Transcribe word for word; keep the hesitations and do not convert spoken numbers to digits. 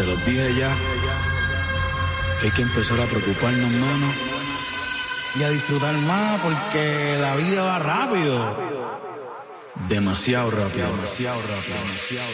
Se los dije ya, que hay que empezar a preocuparnos menos y a disfrutar más porque la vida va rápido. Demasiado rápido, demasiado rápido, demasiado